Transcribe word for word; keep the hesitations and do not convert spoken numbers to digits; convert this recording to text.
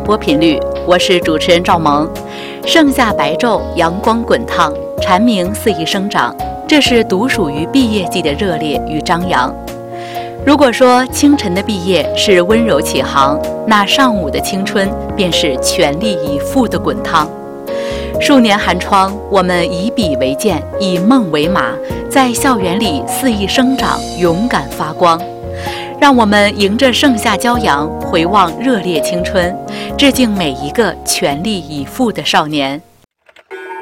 播频率，我是主持人赵萌。盛夏白昼，阳光滚烫，蝉鸣肆意生长，这是独属于毕业季的热烈与张扬。如果说清晨的毕业是温柔起航，那上午的青春便是全力以赴的滚烫。数年寒窗，我们以笔为剑，以梦为马，在校园里肆意生长，勇敢发光。让我们迎着盛夏骄阳，回望热烈青春，致敬每一个全力以赴的少年。